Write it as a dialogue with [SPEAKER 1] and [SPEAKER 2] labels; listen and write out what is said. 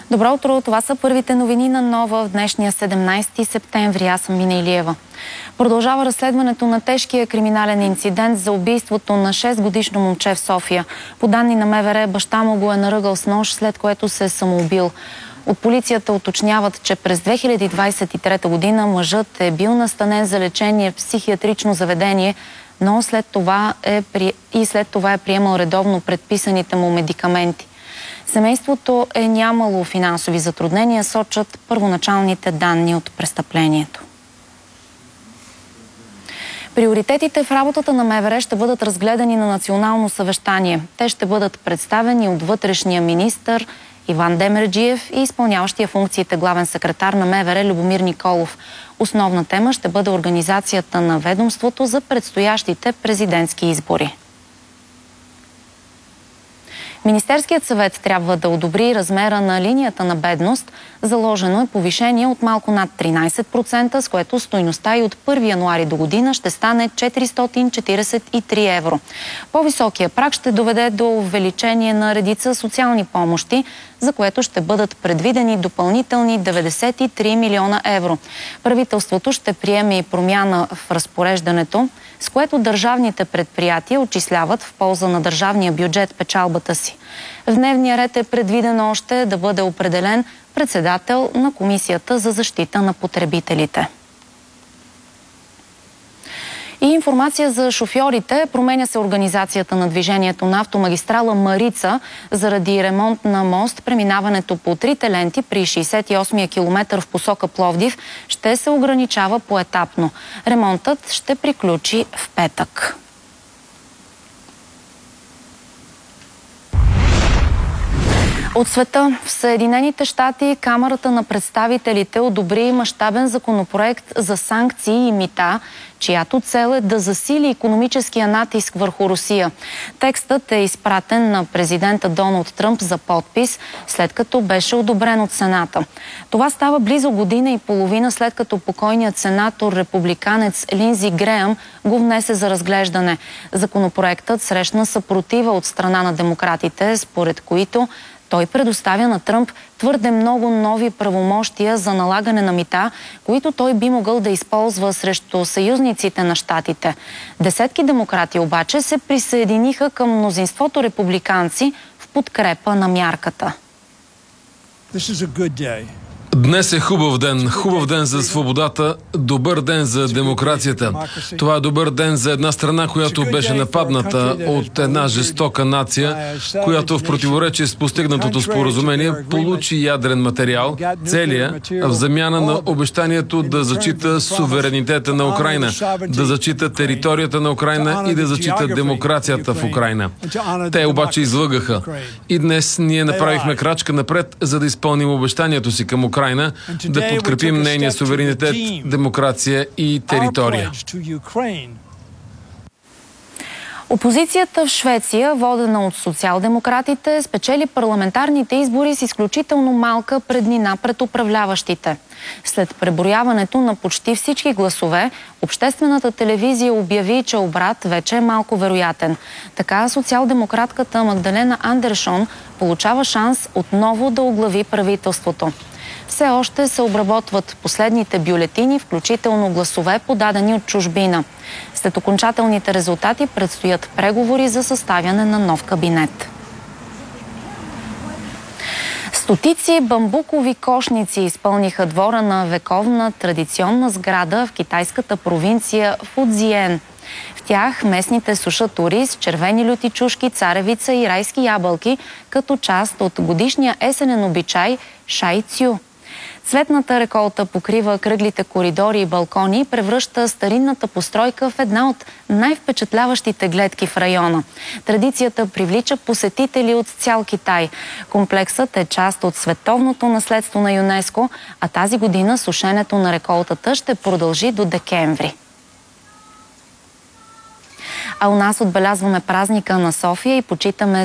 [SPEAKER 1] Добро утро, това са първите новини на Нова в днешния 17 септември. Аз съм Мина Илиева. Продължава разследването на тежкия криминален инцидент за убийството на 6-годишно момче в София. По данни на МВР, баща му го е наръгал с нож, след което се е самоубил. От полицията уточняват, че през 2023 година мъжът е бил настанен за лечение в психиатрично заведение, но след това е приемал редовно предписаните му медикаменти. Семейството е нямало финансови затруднения, сочат първоначалните данни от престъплението. Приоритетите в работата на МВР ще бъдат разгледани на национално съвещание. Те ще бъдат представени от вътрешния министър Иван Демерджиев и изпълняващия функциите главен секретар на МВР Любомир Николов. Основна тема ще бъде организацията на ведомството за предстоящите президентски избори. Министерският съвет трябва да одобри размера на линията на бедност. Заложено е повишение от малко над 13%, с което стойността и от 1 януари до година ще стане 443 евро. По-високия праг ще доведе до увеличение на редица социални помощи, за което ще бъдат предвидени допълнителни 93 милиона евро. Правителството ще приеме и промяна в разпореждането, с което държавните предприятия отчисляват в полза на държавния бюджет печалбата си. В дневния ред е предвидено още да бъде определен председател на Комисията за защита на потребителите. И информация за шофьорите. Променя се организацията на движението на автомагистрала Марица заради ремонт на мост. Преминаването по трите ленти при 68-я километър в посока Пловдив ще се ограничава поетапно. Ремонтът ще приключи в петък. От света, в Съединените щати Камарата на представителите одобри мащабен законопроект за санкции и мита, чиято цел е да засили икономическия натиск върху Русия. Текстът е изпратен на президента Доналд Тръмп за подпис, след като беше одобрен от Сената. Това става близо година и половина след като покойният сенатор републиканец Линдзи Греъм го внесе за разглеждане. Законопроектът срещна съпротива от страна на демократите, според които той предоставя на Тръмп твърде много нови правомощия за налагане на мита, които той би могъл да използва срещу съюзниците на щатите. Десетки демократи обаче се присъединиха към мнозинството републиканци в подкрепа на мярката.
[SPEAKER 2] Днес е хубав ден за свободата, добър ден за демокрацията. Това е добър ден за една страна, която беше нападната от една жестока нация, която в противоречие с постигнатото споразумение получи ядрен материал, целия, в замяна на обещанието да зачита суверенитета на Украйна, да зачита територията на Украйна и да зачита демокрацията в Украйна. Те обаче излъгаха. И днес ние направихме крачка напред, за да изпълним обещанието си към Украйна, да подкрепим нейния суверенитет, демокрация и територия.
[SPEAKER 1] Опозицията в Швеция, водена от социал-демократите, спечели парламентарните избори с изключително малка преднина пред управляващите. След преброяването на почти всички гласове, обществената телевизия обяви, че обрат вече е малко вероятен. Така социал-демократката Магдалена Андершон получава шанс отново да оглави правителството. Все още се обработват последните бюлетини, включително гласове, подадени от чужбина. След окончателните резултати предстоят преговори за съставяне на нов кабинет. Стотици бамбукови кошници изпълниха двора на вековна традиционна сграда в китайската провинция Фудзиен. В тях местните сушат ориз, червени люти чушки, царевица и райски ябълки, като част от годишния есенен обичай Шай Цю. Цветната реколта покрива кръглите коридори и балкони и превръща старинната постройка в една от най-впечатляващите гледки в района. Традицията привлича посетители от цял Китай. Комплексът е част от световното наследство на ЮНЕСКО, а тази година сушенето на реколтата ще продължи до декември. А у нас отбелязваме празника на София и почитаме